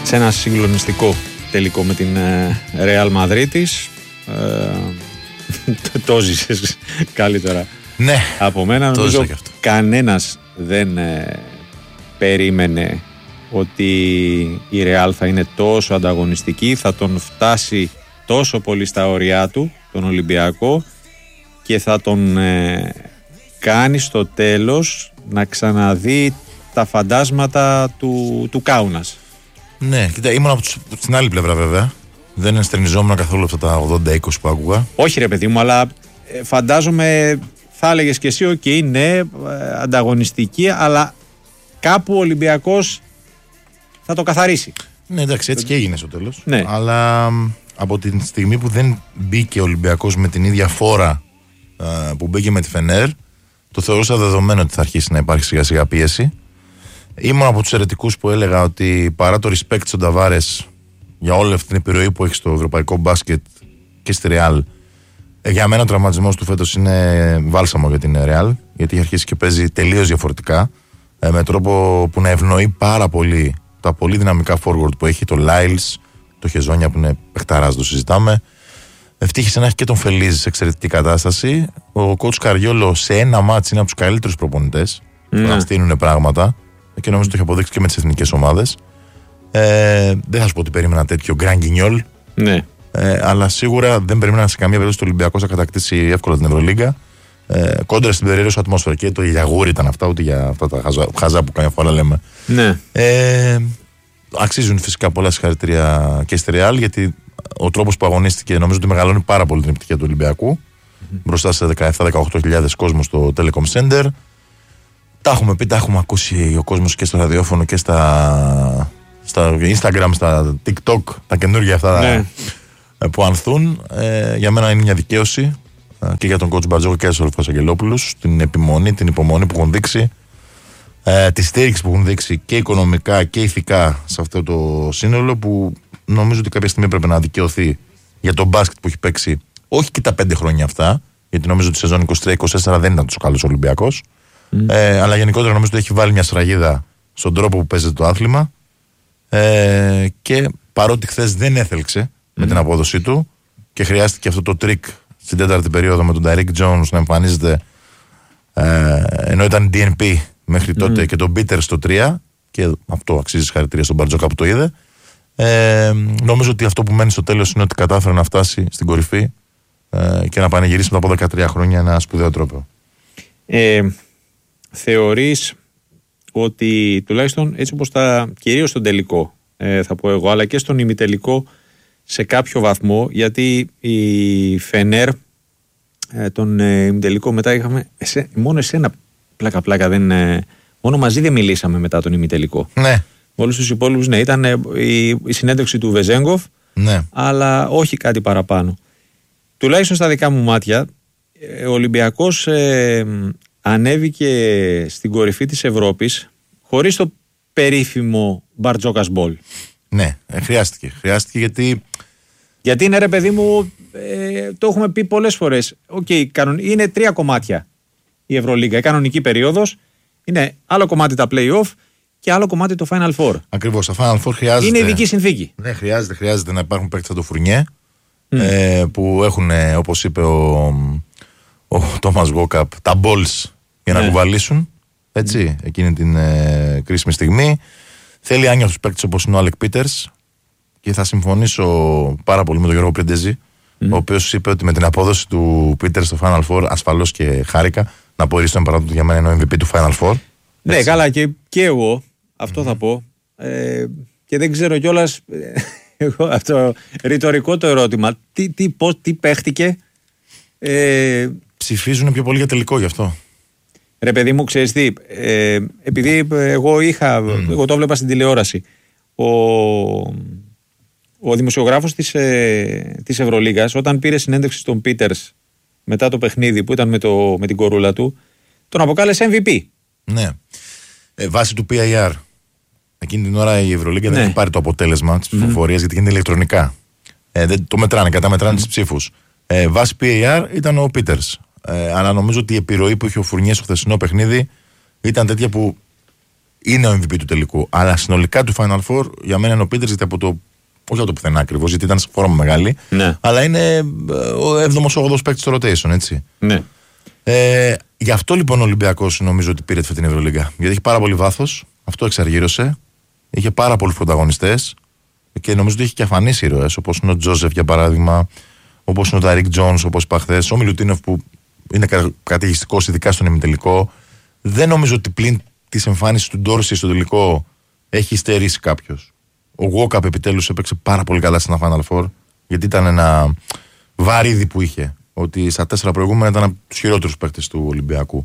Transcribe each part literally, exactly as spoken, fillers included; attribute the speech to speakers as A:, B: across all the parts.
A: σε ένα συγκλονιστικό τελικό με την Real Μαδρίτης. Ε, το ζήσες καλύτερα
B: ναι,
A: από μένα. Νομίζω κανένας δεν ε, περίμενε ότι η Real θα είναι τόσο ανταγωνιστική, θα τον φτάσει τόσο πολύ στα ωριά του, τον Ολυμπιακό, και θα τον ε, κάνει στο τέλος να ξαναδεί τα φαντάσματα του, του Κάουνας.
B: Ναι, κοίτα, ήμουν από τους, στην άλλη πλευρά βέβαια. Δεν ενστερνιζόμουν καθόλου αυτά τα ογδόντα είκοσι που άκουγα.
A: Όχι ρε παιδί μου, αλλά ε, φαντάζομαι θα έλεγες και εσύ, οκ, okay, ναι, ε, ανταγωνιστική, αλλά κάπου ο Ολυμπιακός θα το καθαρίσει.
B: Ναι, εντάξει, έτσι και έγινε στο τέλος.
A: Ναι.
B: Αλλά από τη στιγμή που δεν μπήκε ο Ολυμπιακός με την ίδια φόρα ε, που μπήκε με τη Φενέρ, το θεωρούσα δεδομένο ότι θα αρχίσει να υπάρχει σιγά σιγά πίεση. Ήμουν από τους αιρετικούς που έλεγα ότι παρά το respect στον Ταβάρες για όλη αυτή την επιρροή που έχει στο ευρωπαϊκό μπάσκετ και στη Real, για μένα ο τραυματισμός του φέτος είναι βάλσαμο για την Real, γιατί έχει αρχίσει και παίζει τελείως διαφορετικά, με τρόπο που να ευνοεί πάρα πολύ τα πολύ δυναμικά forward που έχει, το Lyles, το Χεζόνια που είναι παιχταράς, το συζητάμε. Ευτύχησε να έχει και τον Φελίζ σε εξαιρετική κατάσταση. Ο coach Καριόλο σε ένα μάτς είναι από τους καλύτερους προπονητές mm. να στείλουν πράγματα, και νομίζω το έχει αποδείξει και με τις εθνικές ομάδες. Ε, δεν θα σου πω ότι περίμενα τέτοιο Γκραν Γκινιόλ, ναι. ε, αλλά σίγουρα δεν περίμενα σε καμία περίπτωση το Ολυμπιακό να κατακτήσει εύκολα την Ευρωλίγκα. Ε, κόντρα στην περίεργη ατμόσφαιρα, και το γιαγούρι ήταν αυτά, ούτε για αυτά τα χαζά, χαζά που καμιά φορά λέμε. Ναι. Ε, αξίζουν φυσικά πολλά συγχαρητήρια και στη Real, γιατί ο τρόπος που αγωνίστηκε νομίζω ότι μεγαλώνει πάρα πολύ την επιτυχία του Ολυμπιακού. Mm-hmm. Μπροστά σε δεκαεπτά με δεκαοκτώ χιλιάδες κόσμο στο Telecom Center. Τα έχουμε πει, τα έχουμε ακούσει ο κόσμος και στο ραδιόφωνο και στα, στα Instagram, στα TikTok, τα καινούργια αυτά ναι. που ανθούν. Ε, για μένα είναι μια δικαίωση και για τον coach Μπαρτζόκο και στους Ολυφκούς Αγγελόπουλους, την επιμονή, την υπομονή που έχουν δείξει, ε, τη στήριξη που έχουν δείξει και οικονομικά και ηθικά σε αυτό το σύνολο, που νομίζω ότι κάποια στιγμή πρέπει να δικαιωθεί για τον μπάσκετ που έχει παίξει, όχι και τα πέντε χρόνια αυτά, γιατί νομίζω ότι η σεζόν είκοσι τρία είκοσι τέσσερα δεν ήταν τόσο καλός ο Ολυμπιακός. Mm. Ε, αλλά γενικότερα νομίζω ότι έχει βάλει μια σφραγίδα στον τρόπο που παίζεται το άθλημα, ε, και παρότι χθες δεν έθελξε mm. με την απόδοσή του και χρειάστηκε αυτό το τρίκ στην τέταρτη περίοδο με τον Derrick Jones να εμφανίζεται, ε, ενώ ήταν ντι εν πι μέχρι τότε, mm. και τον Peter στο τρία, και αυτό αξίζει συγχαρητήρια στον Μπαρτζόκα που το είδε. Ε, νομίζω ότι αυτό που μένει στο τέλος είναι ότι κατάφερε να φτάσει στην κορυφή, ε, και να πανηγυρίσει μετά από δεκατρία χρόνια ένα σπουδαίο τρόπο.
A: Ε, θεωρείς ότι τουλάχιστον έτσι όπως τα, κυρίως στον τελικό, ε, θα πω εγώ, αλλά και στον ημιτελικό σε κάποιο βαθμό, γιατί η Φενέρ ε, τον ε, ημιτελικό μετά είχαμε εσέ, μόνο εσένα πλάκα πλάκα δεν, ε, μόνο μαζί δεν μιλήσαμε μετά τον ημιτελικό. Ναι. Όλους τους υπόλοιπους, ναι, ήταν ε, η, η συνέντευξη του Βεζέγκοφ, ναι, αλλά όχι κάτι παραπάνω. Τουλάχιστον στα δικά μου μάτια, ε, ο Ολυμπιακός ε, ανέβηκε στην κορυφή της Ευρώπης χωρίς το περίφημο Μπαρτζόκας Μπολ. Ναι, ε, χρειάστηκε. Χρειάστηκε γιατί... Γιατί είναι, ρε παιδί μου, ε, το έχουμε πει πολλές φορές. Okay, είναι τρία κομμάτια η Ευρωλίγκα. Η κανονική περίοδος είναι άλλο κομμάτι τα play-off και άλλο κομμάτι το Final Four. Ακριβώς, τα Final Four χρειάζεται... Είναι ειδική συνθήκη. Ναι, χρειάζεται, χρειάζεται να υπάρχουν παίκτες σαν το Φουρνιέ, mm. ε, που έχουν, όπως είπε ο, ο Τόμας Βόκαπ, τα balls για να ναι. κουβαλήσουν, έτσι, mm. εκείνη την ε, κρίσιμη στιγμή. Θέλει άνοιαχτους παίκτες όπως είναι ο Άλεκ Πίτερς, και θα συμφωνήσω πάρα πολύ με τον Γιώργο Πριντεζή, mm. ο οποίος είπε ότι με την απόδοση του Πίτερς στο Final Four, ασφαλώς και χάρηκα να απορρίσει τον παράδειγμα, για μένα είναι ο εμ βι πι του Final Four. Ναι, έτσι. Καλά, και, και εγώ αυτό mm. θα πω. Ε, και δεν ξέρω κιόλας, εγώ αυτό ρητορικό το ερώτημα, τι, τι, πώς, τι παίχτηκε. Ε, Ψηφίζουν πιο πολύ για τελικό γι' αυτό. Ρε παιδί μου, ξέρεις τι, ε, επειδή εγώ είχα, mm. εγώ το βλέπα στην τηλεόραση, ο, ο δημοσιογράφος της, ε, της Ευρωλίγκας, όταν πήρε συνέντευξη στον Πίτερς μετά το παιχνίδι που ήταν με, το, με την κορούλα του, τον αποκάλεσε εμ βι πι. Ναι, ε, βάσει του πι άι αρ. Εκείνη την ώρα η Ευρωλίγκα ναι. δεν έχει πάρει το αποτέλεσμα της ψηφοφορίας, mm. γιατί γίνεται ηλεκτρονικά. Ε, δεν το μετράνε, καταμετράνε mm. τις ψήφους. Ε, βάσει πι έι αρ ήταν ο Πίτερς. Ε, αλλά νομίζω ότι η επιρροή που είχε ο Φουρνιέ στο χθεσινό παιχνίδι ήταν τέτοια που
B: είναι ο εμ βι πι του τελικού. Αλλά συνολικά του Final Four για μένα είναι ο Peters, γιατί από το. Όχι από το πουθενά ακριβώς, γιατί ήταν σε φόρμα μεγάλη. Ναι. Αλλά είναι ο έβδομος όγδοος παίκτης στο rotation, έτσι.
A: Ναι.
B: Ε, γι' αυτό λοιπόν ο Ολυμπιακός νομίζω ότι πήρε τη φετινή Ευρωλίγκα. Γιατί έχει πάρα πολύ βάθος, αυτό εξαργύρωσε. Είχε πάρα πολλούς πρωταγωνιστές και νομίζω ότι έχει και αφανείς ήρωες, όπως είναι ο Τζόζεφ για παράδειγμα, όπως είναι ο Ταρίκ Τζόνς, όπως είπα χθες, ο Μιλουτίνοφ που είναι καταιγιστικός, ειδικά στον ημιτελικό. Δεν νομίζω ότι πλην της εμφάνισης του Ντόρση στο τελικό έχει υστερήσει κάποιος. Ο Γουόκαπ επιτέλους έπαιξε πάρα πολύ καλά στην Final Four, γιατί ήταν ένα βαρύδι που είχε. Ότι στα τέσσερα προηγούμενα ήταν από τους χειρότερους παίκτες του Ολυμπιακού.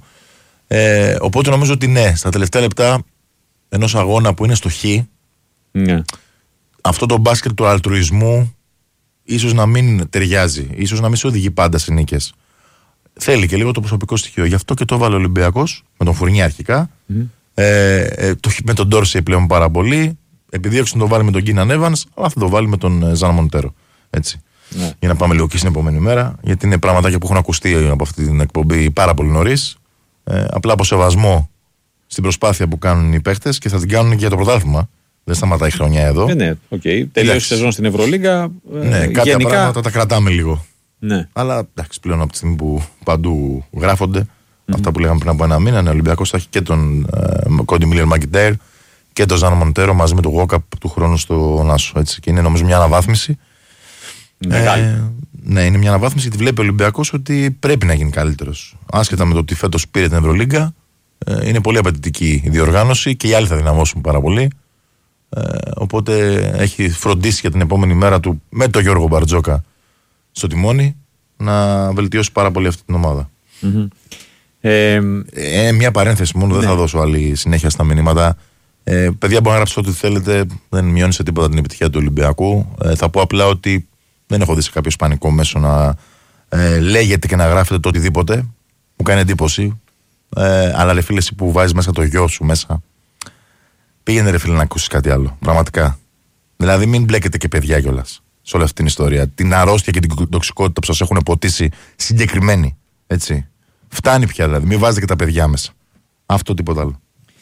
B: Ε, οπότε νομίζω ότι ναι, στα τελευταία λεπτά ενός αγώνα που είναι στο χ,
A: ναι.
B: αυτό το μπάσκετ του αλτρουισμού ίσως να μην ταιριάζει, ίσως να μην σε οδηγεί πάντα σε νίκες. Θέλει και λίγο το προσωπικό στοιχείο. Γι' αυτό και το έβαλε ο Ολυμπιακός με τον Φουρνιέ αρχικά. Mm. Ε, ε, το, με τον Ντόρσεϊ πλέον πάρα πολύ. Επιδίωξε να το βάλει με τον Κίναν Έβανς, αλλά θα το βάλει με τον Ζαν Μοντέρο. Έτσι. Ναι. Για να πάμε λίγο και στην επόμενη μέρα, γιατί είναι πραγματάκια που έχουν ακουστεί από αυτή την εκπομπή πάρα πολύ νωρίς. Ε, απλά από σεβασμό στην προσπάθεια που κάνουν οι παίχτες και θα την κάνουν και για το πρωτάθλημα. Δεν σταματάει η χρονιά εδώ.
A: Ε, ναι, οκ. Okay. Τελείωσε η σεζόν στην Ευρωλίγκα.
B: Ναι, ε, κάποια γενικά... πράγματα τα κρατάμε λίγο.
A: Ναι.
B: Αλλά εντάξει, πλέον από τη στιγμή που παντού γράφονται, mm-hmm. αυτά που λέγαμε πριν από ένα μήνα, ο Ολυμπιακός θα έχει και τον ε, Κόντι Μίλερ Μακιντέρ και τον Ζαν Μοντέρο μαζί με τον Γουόκαπ του χρόνου στο Νάσο. Έτσι. Και είναι νομίζω μια αναβάθμιση.
A: Μεγάλη. Ε,
B: ναι, είναι μια αναβάθμιση γιατί βλέπει ο Ολυμπιακός ότι πρέπει να γίνει καλύτερος. Άσχετα με το ότι φέτος πήρε την Ευρωλίγκα, ε, είναι πολύ απαιτητική η διοργάνωση και οι άλλοι θα δυναμώσουν πάρα πολύ. Ε, οπότε έχει φροντίσει για την επόμενη μέρα του με τον Γιώργο Μπαρτζόκα στο τιμόνι να βελτιώσει πάρα πολύ αυτή την ομάδα.
A: Mm-hmm. Ε,
B: ε, μια παρένθεση μόνο, ναι. Δεν θα δώσω άλλη συνέχεια στα μηνύματα. Ε, παιδιά, μπορεί να γράψετε ό,τι θέλετε, δεν μειώνει σε τίποτα την επιτυχία του Ολυμπιακού. Ε, θα πω απλά ότι δεν έχω δει σε κάποιο ισπανικό μέσο να ε, λέγεται και να γράφετε το οτιδήποτε. Μου κάνει εντύπωση. Ε, αλλά ρε φίλε, εσύ που βάζεις μέσα το γιο σου μέσα, πήγαινε ρε φίλε να ακούσεις κάτι άλλο. Πραγματικά. Δηλαδή, μην μπλέκετε και παιδιά κιόλας σε όλη αυτή την ιστορία. Την αρρώστια και την τοξικότητα που σας έχουν ποτίσει συγκεκριμένη. Έτσι. Φτάνει πια δηλαδή. Μην βάζετε και τα παιδιά μέσα. Αυτό, τίποτα άλλο.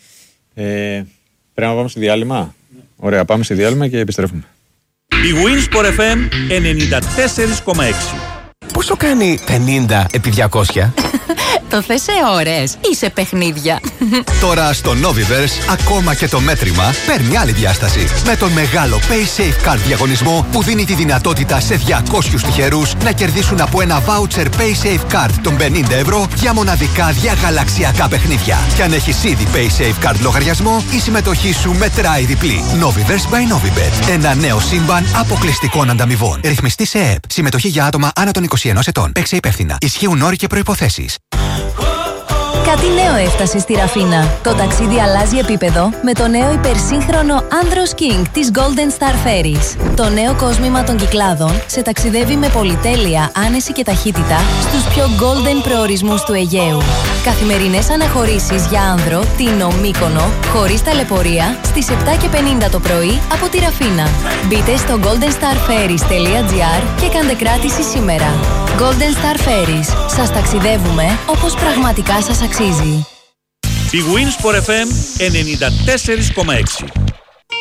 A: Ε, πρέπει να πάμε σε διάλειμμα. Ναι. Ωραία, πάμε σε διάλειμμα και επιστρέφουμε.
C: Η Winsport εφ εμ ενενήντα τέσσερα κόμμα έξι.
D: Πόσο κάνει πενήντα επί διακόσια?
E: Το θες σε ώρες ή σε παιχνίδια?
D: Τώρα στο Noviverse ακόμα και το μέτρημα παίρνει άλλη διάσταση. Με τον μεγάλο PaySafe Card διαγωνισμό που δίνει τη δυνατότητα σε διακόσιους τυχερούς να κερδίσουν από ένα voucher PaySafe Card των πενήντα ευρώ για μοναδικά διαγαλαξιακά παιχνίδια. Και αν έχεις ήδη PaySafe Card λογαριασμό, η συμμετοχή σου μετράει διπλή. Noviverse by Novibet. Ένα νέο σύμπαν αποκλειστικών ανταμοιβών. Ρυθμιστή σε ΕΕΠ. Συμμετοχή για άτομα άνω των είκοσι ενός ετών. Παίξε υπεύθυνα. Ισχύουν όροι και προϋποθέσεις.
E: Κάτι νέο έφτασε στη Ραφίνα. Το ταξίδι αλλάζει επίπεδο με το νέο υπερσύγχρονο Andros King της Golden Star Ferries. Το νέο κόσμημα των Κυκλάδων σε ταξιδεύει με πολυτέλεια, άνεση και ταχύτητα στους πιο golden προορισμούς του Αιγαίου. Καθημερινές αναχωρήσεις για άνδρο, Τίνο, Μύκονο, χωρίς ταλαιπωρία, στις επτά και πενήντα το πρωί από τη Ραφίνα. Μπείτε στο golden star ferries τελεία gr και κάντε κράτηση σήμερα. Golden Star Ferries. Σας ταξιδεύουμε όπως πραγματικά σας αξίζει.
C: Η Winsport εφ εμ ενενήντα τέσσερα κόμμα έξι.